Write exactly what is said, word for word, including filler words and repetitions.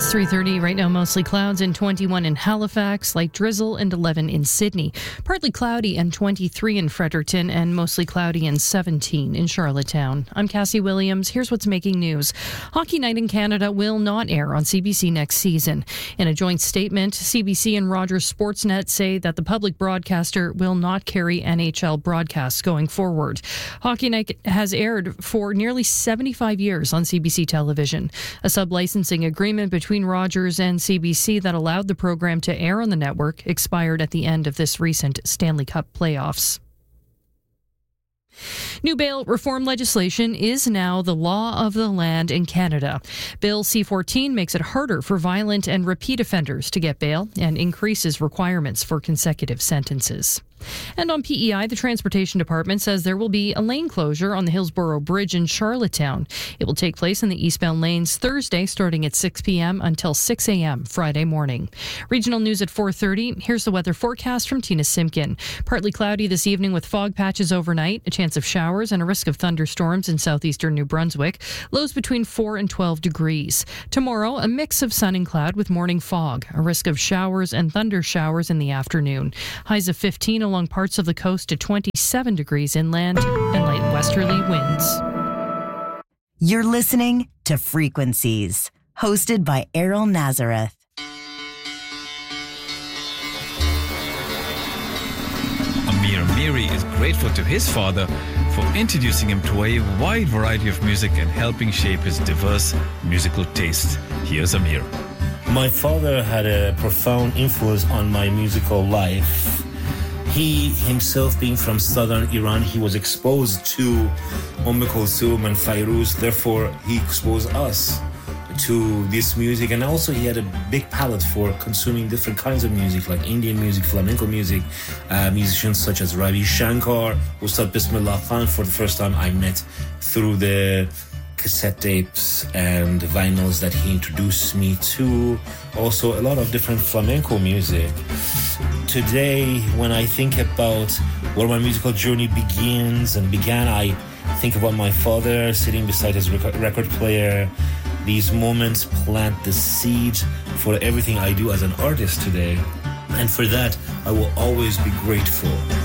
It's three thirty right now, mostly clouds and twenty-one in Halifax, light drizzle and eleven in Sydney. Partly cloudy and twenty-three in Fredericton and mostly cloudy and seventeen in Charlottetown. I'm Cassie Williams. Here's what's making news. Hockey Night in Canada will not air on C B C next season. In a joint statement, C B C and Rogers Sportsnet say that the public broadcaster will not carry N H L broadcasts going forward. Hockey Night has aired for nearly seventy-five years on C B C television. A sub-licensing agreement between between Rogers and C B C that allowed the program to air on the network expired at the end of this recent Stanley Cup playoffs. New bail reform legislation is now the law of the land in Canada. Bill C fourteen makes it harder for violent and repeat offenders to get bail and increases requirements for consecutive sentences. And on P E I, the Transportation Department says there will be a lane closure on the Hillsborough Bridge in Charlottetown. It will take place in the eastbound lanes Thursday starting at six p.m. until six a.m. Friday morning. Regional news at four thirty. Here's the weather forecast from Tina Simpkin. Partly cloudy this evening with fog patches overnight, a chance of showers and a risk of thunderstorms in southeastern New Brunswick. Lows between four and twelve degrees. Tomorrow, a mix of sun and cloud with morning fog. A risk of showers and thunder showers in the afternoon. Highs of fifteen along parts of the coast to twenty-seven degrees inland and light westerly winds. You're listening to Frequencies, hosted by Errol Nazareth. Amir Amiri is grateful to his father for introducing him to a wide variety of music and helping shape his diverse musical taste. Here's Amir. My father had a profound influence on my musical life. He himself being from southern Iran, he was exposed to Umm Kulthum and Fairuz. Therefore, he exposed us to this music. And also he had a big palette for consuming different kinds of music, like Indian music, flamenco music, uh, musicians such as Ravi Shankar, Ustad Bismillah Khan, for the first time I met through the cassette tapes and vinyls that he introduced me to. Also a lot of different flamenco music. Today, when I think about where my musical journey begins and began, I think about my father sitting beside his record player. These moments plant the seed for everything I do as an artist today. And for that, I will always be grateful.